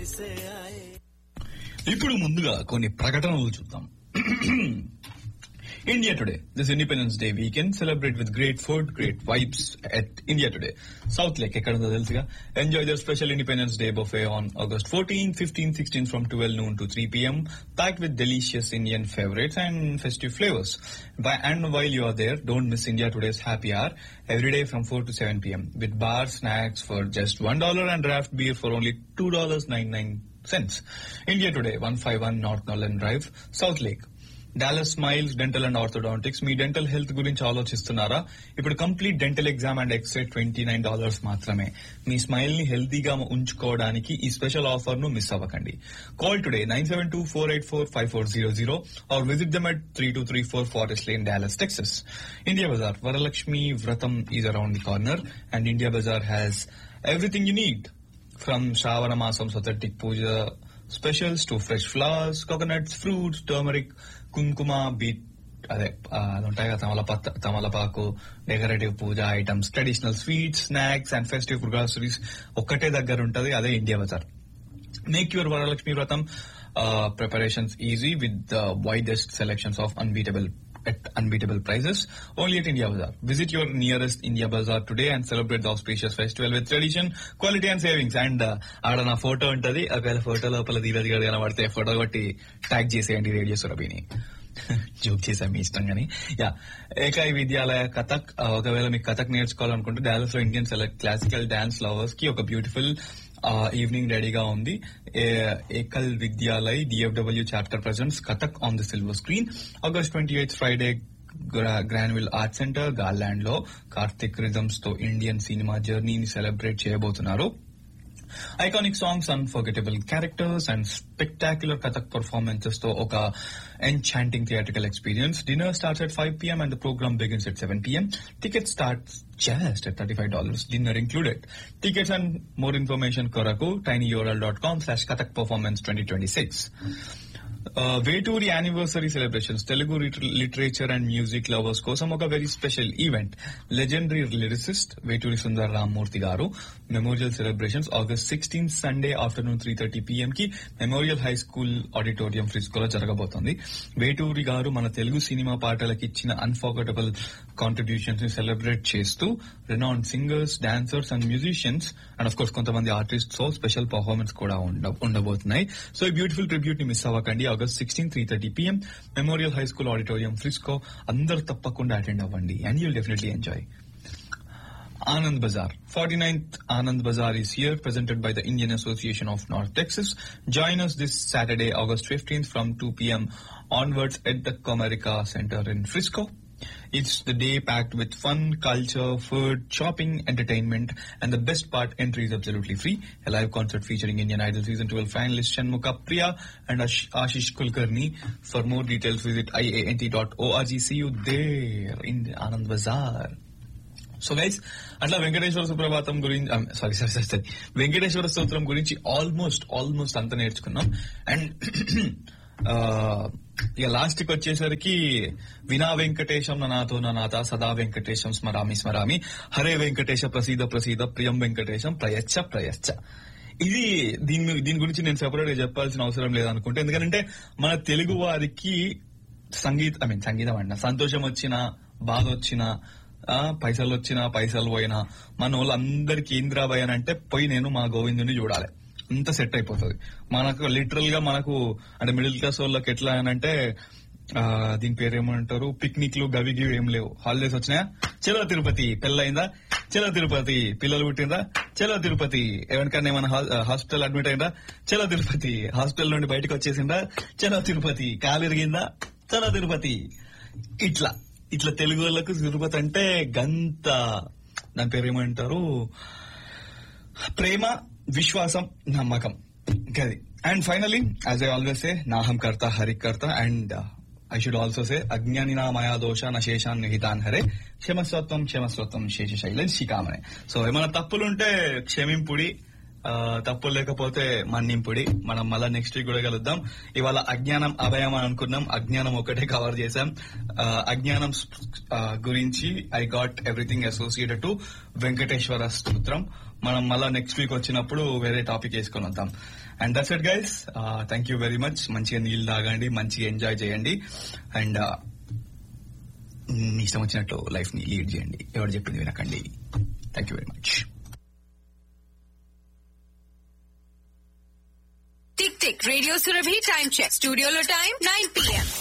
ఇప్పుడు ముందుగా కొన్ని ప్రకటనలు చూద్దాం. India Today. This Independence Day weekend celebrate with great food, great vibes at India Today. South Lake, ekkada telusuga. Enjoy their special Independence Day buffet on August 14, 15, 16 from 12 noon to 3 p.m. packed with delicious Indian favorites and festive flavors. And while you are there, don't miss India Today's happy hour every day from 4 to 7 p.m. with bar snacks for just $1 and draft beer for only $2.99. India Today, 151 North Nolan Drive, South Lake. Dallas smiles dental and orthodontics. Me dental health గురించి ఆలోచిస్తున్నారా? ఇప్పుడు complete dental exam and x ray $29 మాత్రమే. మీ smile ని హెల్తీగా ఉంచుకోవడానికి ఈ special offer ను miss అవ్వకండి. Call today 972-484-5400 or visit them at 3234 Forest Lane, Dallas, Texas. India Bazaar, Varalakshmi Vratam is around the corner and India Bazaar has everything you need. From Shravana Masam Satartik Puja specials to fresh flowers, coconuts, fruits, turmeric, కుంకుమ, beat అదే ఉంటాయి కదా తమలపాకు, decorative puja items, traditional sweets, snacks and festive groceries ఒక్కటే దగ్గర ఉంటది. అదే India Bazaar. Make your Varalakshmi వ్రతం preparations easy with the widest selections of unbeatable prices only at India Bazaar. Visit your nearest India Bazaar today and celebrate the auspicious festival with tradition, quality and savings. And ఆడ నా photo ఉంటది. ఒకవేళ photo లోపల దిగదిగడు కనబడితే photo కొట్టి tag చేసేయండి radio సురభిని. Joke చేసాం మీ ఇష్టం గానీ. ఏకై విద్యాలయ కథక్. ఒకవేళ మీకు కథక్ నేర్చుకోవాలనుకుంటే డాలస్ లో ఇండియన్ క్లాసికల్ డాన్స్ లవర్స్ కి ఒక బ్యూటిఫుల్ ఈవినింగ్ రెడీగా ఉంది. ఏకల్ Vidyalaya DFW chapter presents Kathak on the silver screen. August 28th Friday Granville art centre garland లో కార్తిక్ రిథమ్స్ తో ఇండియన్ సినిమా జర్నీని సెలబ్రేట్ చేయబోతున్నారు. Iconic songs, unforgettable characters and spectacular Kathak performances to oka enchanting theatrical experience. Dinner starts at 5 p.m. and the program begins at 7 p.m. Tickets start just at $35, dinner included. Tickets and more information koraku tinyurl.com/Kathak Performance 2026. Veturi anniversary celebrations. Telugu literature and music lovers కోసం ఒక very special event. Legendary lyricist Veturi సుందర రామ్మూర్తి గారు memorial celebrations August 16th Sunday afternoon 3:30 p.m. కి memorial high school auditorium ఫ్రిస్కోలో జరగబోతోంది. వేటూరి గారు మన Telugu cinema పాటలకు ఇచ్చిన unforgettable contributions ని సెలబ్రేట్ చేస్తూ renowned singers, dancers and musicians and of course కొంతమంది ఆర్టిస్ట్స్ తో స్పెషల్ పర్ఫార్మెన్స్ కూడా ఉండబోతున్నాయి. సో ఈ బ్యూటిఫుల్ ట్రిబ్యూట్ ని మిస్ అవ్వకండి. August 16th 3:30 p.m. Memorial high school auditorium Frisco. అందరూ తప్పకుండా అటెండ్ అవ్వండి and you'll definitely enjoy. Anand Bazaar. 49th Anand Bazaar is here, presented by the Indian Association of North Texas. Join us this Saturday, August 15th from 2 p.m. onwards at the Comerica Center in Frisco. It's the day packed with fun, culture, food, shopping, entertainment, and the best part, entry is absolutely free. A live concert featuring Indian Idol Season 12 finalist Shanmukha Priya and Ashish Kulkarni. For more details, visit iant.org. See you there in the Anand Bazaar. So guys, అట్లా వెంకటేశ్వర సుప్రభాతం గురించి sorry Venkateswara స్తోత్రం గురించి almost అంతా నేర్చుకున్నాం. And ఇక last కి వచ్చేసరికి వినా వెంకటేశం నాతో సదా వెంకటేశం స్మరామి హరే వెంకటేశ ప్రసీద ప్రియం వెంకటేశం ప్రయచ్చ. ఇది దీని గురించి నేను సెపరేట్ గా చెప్పాల్సిన అవసరం లేదనుకుంటే, ఎందుకంటే మన తెలుగు వారికి సంగీతం అన్న సంతోషం వచ్చినా, బాధ వచ్చినా, పైసలు వచ్చినా, పైసలు పోయినా, మన వాళ్ళందరికీ ఇంద్రాబాయ్ అని అంటే పోయి నేను మా గోవిందుని చూడాలి, అంత సెట్ అయిపోతుంది. మనకు లిటరల్ గా మనకు అంటే మిడిల్ క్లాస్ వాళ్ళకి ఎట్లా అంటే దీని పేరు ఏమంటారు, పిక్నిక్లు గవి ఏం లేవు. హాలిడేస్ వచ్చినాయా, చలో తిరుపతి. పెళ్ళయిందా, చలో తిరుపతి. పిల్లలు పుట్టిందా, చలో తిరుపతి. ఎవరికన్నా ఏమైనా హాస్పిటల్ అడ్మిట్ అయిందా, చలో తిరుపతి. హాస్పిటల్ నుండి బయటకు వచ్చేసిందా, చలో తిరుపతి. కాలు ఇరిగిందా, చలో తిరుపతి. ఇట్లా తెలుగు వాళ్ళకు తిరుపతి అంటే గంత, దాని పేరు ఏమంటారు, ప్రేమ, విశ్వాసం, నమ్మకం గది. And finally, as I always say, నాహం కర్త హరికర్త. And I should also say, అజ్ఞానినా మయా దోష నశేషాన్ నిహితాన్ హరే క్షమస్వత్వం శేషశైలం శిఖామనే. సో ఏమైనా తప్పులుంటే క్షమింపుడి, తప్పులు లేకపోతే మన్నింపుడి. మనం మళ్ళా నెక్స్ట్ వీక్ కూడా కలుద్దాం. ఇవాళ అజ్ఞానం అభయం అని అనుకున్నాం, అజ్ఞానం ఒకటే కవర్ చేశాం. అజ్ఞానం గురించి I got everything associated to Venkateswara స్తోత్రం. మనం మళ్ళా నెక్స్ట్ వీక్ వచ్చినప్పుడు వేరే టాపిక్ వేసుకొని వద్దాం. And that's it guys. Thank you very much. మంచిగా నీళ్ళు తాగండి, మంచిగా ఎంజాయ్ చేయండి, అండ్ మీ ఇష్టం వచ్చినట్టు లైఫ్ ని లీడ్ చేయండి. ఎవరు చెప్పింది వినకండి. Thank you very much. Tick tick radio Surabhi time check. స్టూడియోలో టైం 9 PM.